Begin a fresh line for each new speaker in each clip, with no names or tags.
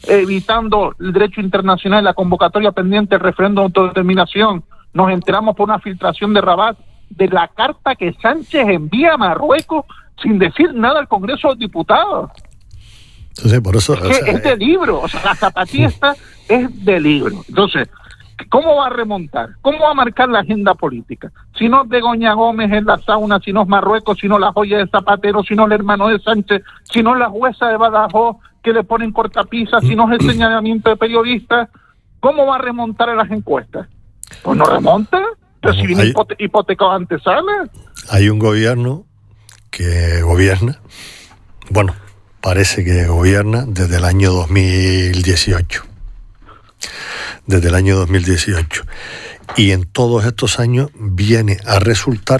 evitando el derecho internacional, la convocatoria pendiente del referéndum de autodeterminación. Nos enteramos por una filtración de Rabat de la carta que Sánchez envía a Marruecos sin decir nada al Congreso de los Diputados.
Entonces, por eso,
es de libro, la zapatilla esta es de libro. Entonces, ¿cómo va a remontar? ¿Cómo va a marcar la agenda política? Si no es Begoña Gómez en la sauna, si no es Marruecos, si no la joya de Zapatero, si no el hermano de Sánchez, si no es la jueza de Badajoz que le ponen cortapisas, si no es el señalamiento de periodistas, ¿cómo va a remontar en las encuestas? Pues no remonta, pero si viene hipotecado antesala.
Hay un gobierno que gobierna, bueno, parece que gobierna desde el año 2018. Desde el año 2018. Y en todos estos años viene a resultar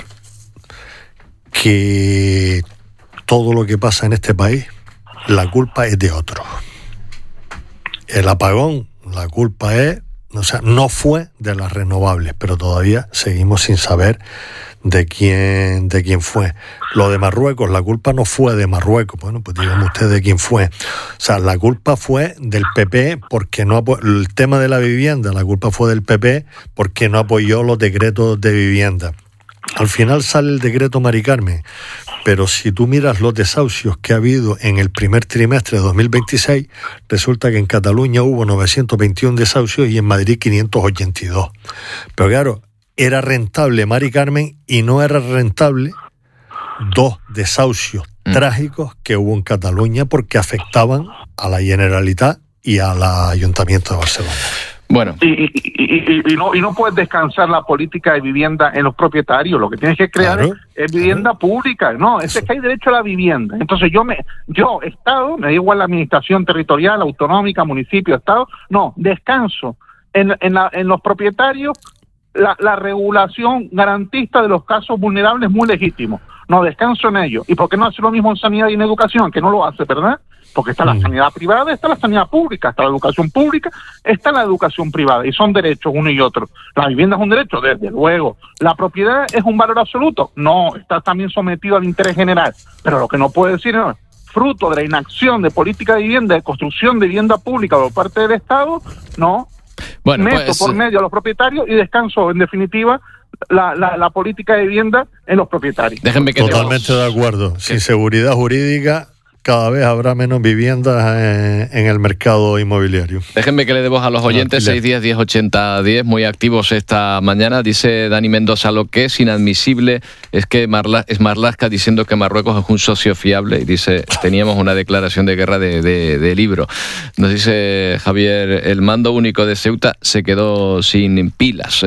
que todo lo que pasa en este país, la culpa es de otros. El apagón, la culpa es, no fue de las renovables, pero todavía seguimos sin saber de quién fue. Lo de Marruecos, la culpa no fue de Marruecos. Bueno, pues dígame usted de quién fue. O sea, la culpa fue del PP porque no el tema de la vivienda, la culpa fue del PP porque no apoyó los decretos de vivienda. Al final sale el decreto Mari Carmen, pero si tú miras los desahucios que ha habido en el primer trimestre de 2026, resulta que en Cataluña hubo 921 desahucios y en Madrid 582. Pero claro, era rentable Mari Carmen y no era rentable dos desahucios trágicos que hubo en Cataluña porque afectaban a la Generalitat y al Ayuntamiento de Barcelona.
Bueno. Y no puedes descansar la política de vivienda en los propietarios. Lo que tienes que crear es vivienda pública. No, es que hay derecho a la vivienda. Entonces yo Estado, me da igual la administración territorial, autonómica, municipio, Estado, no, descanso en los propietarios. La regulación garantista de los casos vulnerables es muy legítimo. No, descanso en ello. ¿Y por qué no hace lo mismo en sanidad y en educación? Que no lo hace, ¿verdad? Porque está la sanidad privada, está la sanidad pública, está la educación pública, está la educación privada, y son derechos uno y otro. La vivienda es un derecho, desde luego. ¿La propiedad es un valor absoluto? No, está también sometido al interés general. Pero lo que no puede decir es fruto de la inacción de política de vivienda, de construcción de vivienda pública por parte del Estado, no. Bueno, meto por medio a los propietarios y descanso, en definitiva, la política de vivienda en los propietarios.
Déjenme que totalmente de acuerdo. Sin seguridad jurídica, cada vez habrá menos viviendas en el mercado inmobiliario.
Déjenme que le dé voz a los oyentes. 610-1080-10, muy activos esta mañana. Dice Dani Mendoza, lo que es inadmisible es que Marlaska diciendo que Marruecos es un socio fiable, y dice, teníamos una declaración de guerra de libro. Nos dice Javier, el mando único de Ceuta se quedó sin pilas.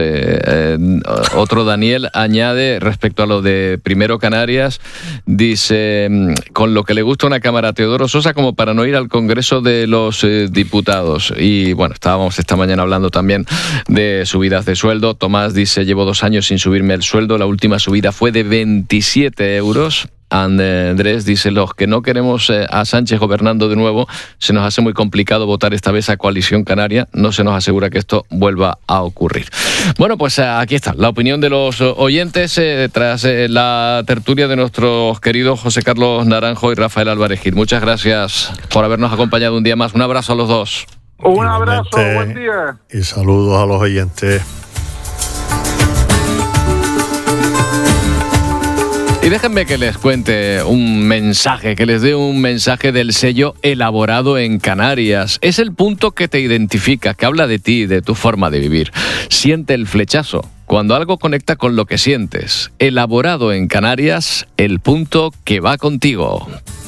Otro Daniel añade respecto a lo de Primero Canarias, dice, con lo que le gusta una Cámara a Teodoro Sosa como para no ir al Congreso de los Diputados. Y bueno, estábamos esta mañana hablando también de subidas de sueldo. Tomás dice, llevo 2 años sin subirme el sueldo, la última subida fue de 27 euros. Andrés dice, los que no queremos a Sánchez gobernando de nuevo, se nos hace muy complicado votar esta vez a Coalición Canaria, no se nos asegura que esto vuelva a ocurrir. Bueno, pues aquí está la opinión de los oyentes tras la tertulia de nuestros queridos José Carlos Naranjo y Rafael Álvarez Gil. Muchas gracias por habernos acompañado un día más. Un abrazo a los dos.
Un abrazo, buen día.
Y saludos a los oyentes.
Y déjenme que les cuente un mensaje, que les dé un mensaje del sello Elaborado en Canarias. Es el punto que te identifica, que habla de ti, de tu forma de vivir. Siente el flechazo cuando algo conecta con lo que sientes. Elaborado en Canarias, el punto que va contigo.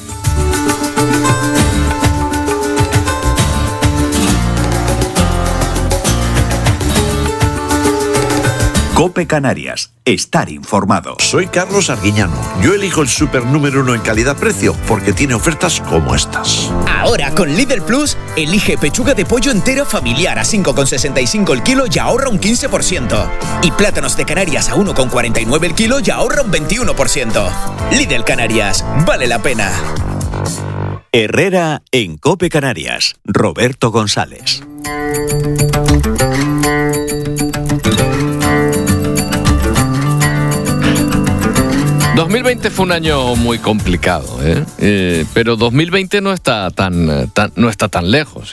COPE Canarias. Estar informado.
Soy Carlos Arguiñano. Yo elijo el super número 1 en calidad-precio porque tiene ofertas como estas.
Ahora con Lidl Plus, elige pechuga de pollo entera familiar a 5,65 el kilo y ahorra un 15%. Y plátanos de Canarias a 1,49 el kilo y ahorra un 21%. Lidl Canarias. Vale la pena.
Herrera en COPE Canarias. Roberto González.
...2020 fue un año muy complicado, pero 2020 no está tan lejos.